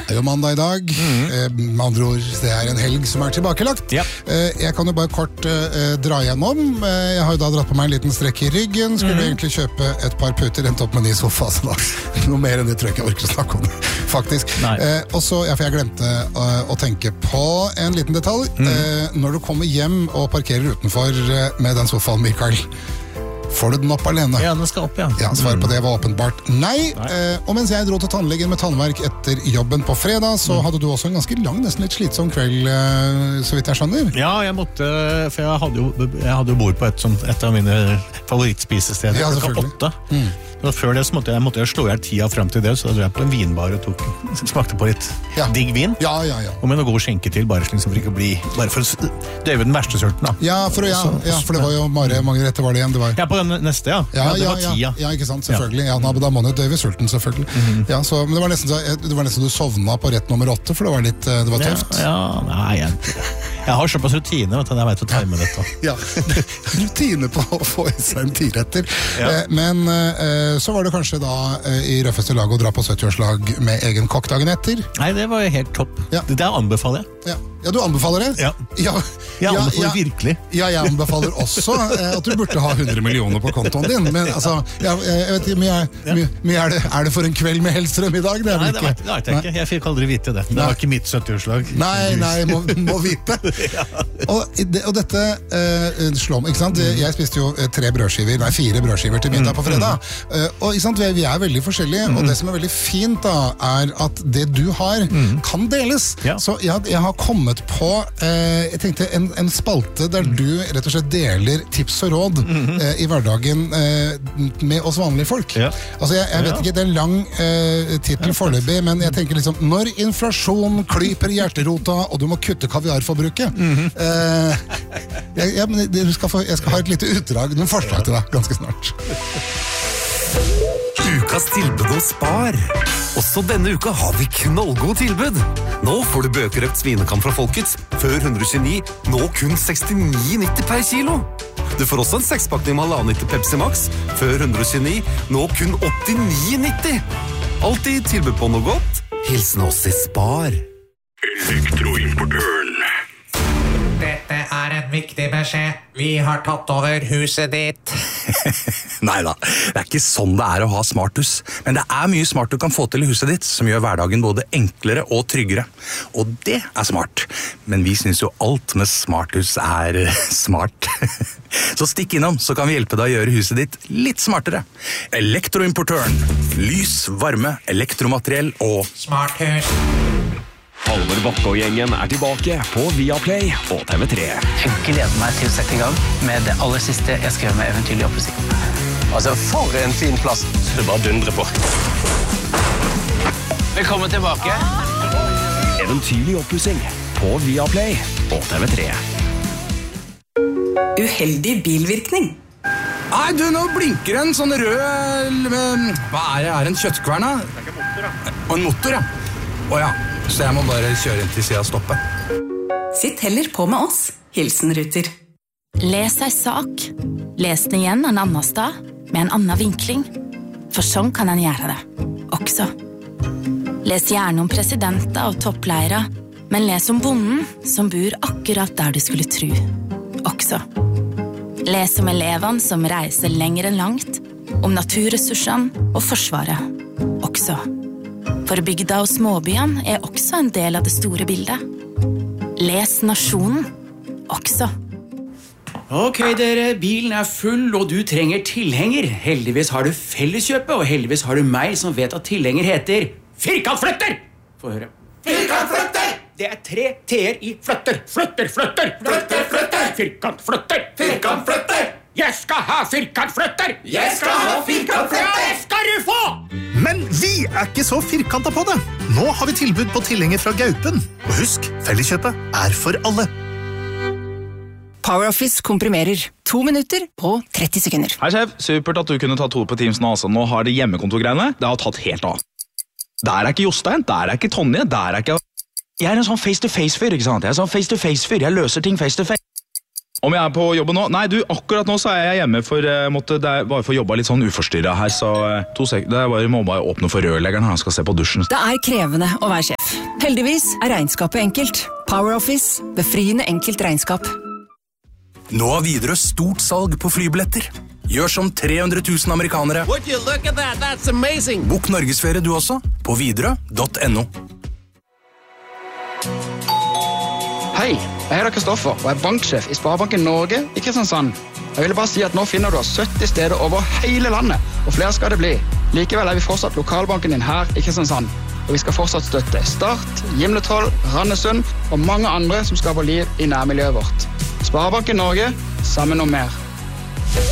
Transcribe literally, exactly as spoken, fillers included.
Det er jo mandag i dag, mm. eh, med andre ord, det er en helg som er tilbakelagt. Ja. Eh, jeg kan jo bare kort eh, dra gjennom. Eh, jeg har jo da dratt på meg en liten strekk i ryggen, skulle mm. egentlig kjøpe et par puter, endte opp med en ny sofa, så da, noe mer enn det tror jeg ikke jeg orker å snakke om, faktisk. Eh, og så, ja, for jeg glemte uh, å tenke på en liten detalj. Mm. Eh, når du kommer hjem og parkerer utenfor uh, med den sofaen, Mikael, får du den opp alene? Ja, den skal opp, ja. Ja, svaret på det var åpenbart nei. nei. Eh, og mens jeg dro til tannlegen med tannverk etter jobben på fredag, så hadde du også en ganske lang, nesten litt slitsom kveld, eh, så vidt jeg skjønner. Ja, jeg måtte, for jeg hadde jo, jeg hadde jo bord på et, et av mine favorittspisesteder, ja, klokka åtte. Mm. Og før det så måtte jeg, måtte jeg slå i tida frem til det, så da dro jeg på en vinbar og tok, smakte på litt ja. digg vin. Ja, ja, ja. Og med noe god skjenke til, bare, liksom, for, ikke å bli, bare for å døyve den verste sulten. Da. Ja, for, ja, ja, for det var jo bare mange retter var det igjen. Det var... Ja, på den neste, ja. Ja, ja det ja, var tida. Ja, ja, ikke sant, selvfølgelig. Ja, da må du døyve sulten, selvfølgelig. Mm-hmm. Ja, så, men det var, nesten, det var nesten du sovna på rett nummer åtte, for det var litt, det var tøft. Ja, ja nei, jeg, jeg har såpass rutine, vet du, jeg vet å time dette. Ja, rutine på å få i seg en tiretter. Ja. Men så var det kanskje da i røffeste lag å dra på sytti-årslag med egen kokk dagen etter? Nei, det var helt topp. Ja. Det der anbefaler jeg. Ja. Ja, du anbefaler det? Ja. Ja, jeg anbefaler ja, virkelig. Ja, jeg anbefaler også at du burde ha hundre millioner på kontoen din. Men altså, jeg, jeg vet ikke, mye, mye, mye er, det, er det for en kveld med Hellstrøm i dag? Det er nei, ikke. Det vet, det vet jeg ikke. Jeg fikk aldri vite det. Det nei. Var ikke mitt sytti-årslag. Nei, nei, må, må vite. Ja. Og, og dette uh, slår meg, ikke sant? Jeg spiste jo tre brødskiver, nei, fire brødskiver til middag på fredag. Uh, og ikke sant, vi er veldig forskjellige, og det som er veldig fint da, er at det du har kan deles. Ja. Så jeg, jeg har kommet på, eh, jeg tenkte en, en spalte der du rett og slett deler tips og råd mm-hmm. eh, i hverdagen eh, med oss vanlige folk. Ja. Altså jeg, jeg vet ja. ikke, det er en lang eh, titel foreløpig, men jeg tenker liksom, når inflasjon klyper hjerterota, og du må kutte kaviarforbruket, mm-hmm. eh, jeg, jeg, jeg, skal få, jeg skal ha et lite utdrag, noen forslag til deg, ganske snart. Ukas tilbud hos Spar. Også denne uka har vi knallgod tilbud. Nå får du bøkerøkt svinekam fra Folkets før one hundred tjueni, nå kun sekstini nitti per kilo. Du får også en sekspakning med halvannen liter Pepsi Max før one hundred tjueni, nå kun åttini nitti. Alltid tilbud på noe godt. Hilsen oss i Spar. Elektroimportøren. Dette er en viktig beskjed. Vi har tatt over huset ditt. Neida, det er ikke sånn det er å ha smarthus. Men det er mye smart du kan få til i huset ditt, som gjør hverdagen både enklere og tryggere. Og det er smart. Men vi synes jo alt med smarthus er smart. Så stikk innom, så kan vi hjelpe deg å gjøre huset ditt litt smartere. Elektroimportøren. Lys, varme, elektromateriell og smarthus. Halvor Bakke og gjengen er tilbake på Viaplay og T V tre. Jeg gleder meg til å sette i gang med det aller siste jeg skrev med Eventyrlig oppussing. Altså, for en fin plass. Det bare dundrer på. Velkommen tilbake. Eventyrlig oppussing på Viaplay og T V tre. Uheldig bilvirkning. Nei, du, nå blinker en sånn rød... Hva er det? Er det en kjøttkvern, da? Det er ikke motor, da. Og en motor, ja. Åja. Så jeg må bare kjøre inn til siden og stoppe. Sitt heller på med oss. Hilsen Ruter. Les ei sak. Les den igjen en annen sted, med en annen vinkling. For sånn kan en gjøre det, også. Les gjerne om presidenter og toppleiere, men les om bonden som bor akkurat der du skulle tro, også. Les om elevene som reiser lenger enn langt, om naturressursene og forsvaret, også. For bygda og småbyene er også en del av det store bildet. Les nasjonen, også. Ok, dere, bilen er full, og du trenger tilhenger. Heldigvis har du Felleskjøpet, og heldigvis har du meg som vet at tilhenger heter firkantflytter! Få høre. Firkantflytter! Det er tre t-er i flytter. Flytter, flytter! Flytter, flytter! Firkantflytter! Firkantflytter! Jeg skal ha firkantflytter! Jeg skal ha firkantflytter! Det skal du få! Men vi er ikke så firkantet på det. Nå har vi tilbud på tilhenger fra Gaupen. Og husk, Felleskjøpet er for alle. PowerOffice komprimerer. To minutter på tretti sekunder. Hei, sjef. Supert at du kunne ta to på Teams nå. Altså. Nå har det hjemmekontorgreiene. Det har tatt helt av. Der er ikke Jostein, der er ikke Tonje, der er ikke... Jeg er en sånn face-to-face-fyr, ikke sant? Jeg er sånn face-to-face-fyr. Jeg løser ting face-to-face. Om jeg er på jobben nå? Nei, du, akkurat nå så er jeg hjemme for jeg måtte, det er bare for å jobbe litt sånn uforstyrret her, så to sek det er bare, må bare åpne for rørleggeren, han skal se på dusjen. Det er krevende å være sjef. Heldigvis er regnskapet enkelt. PowerOffice, befriende enkelt regnskap. Nå har Widerøe stort salg på flybilletter. Gjør som tre hundre tusen amerikanere. Would you look at that? That's amazing. Bok Norgesferie du også, på widerøe punktum no. Hei, jeg heter Kristoffer og er banksjef i Sparebanken Norge i Kristiansand. Jeg ville bare si at nå finner du oss sytti steder over hele landet, og flere skal det bli. Likevel er vi fortsatt lokalbanken din her i Kristiansand. Og vi skal fortsatt støtte Start, Gimletroll, Randesund og mange andre som skaper liv i nærmiljøet vårt. Sparebanken Norge, sammen om mer.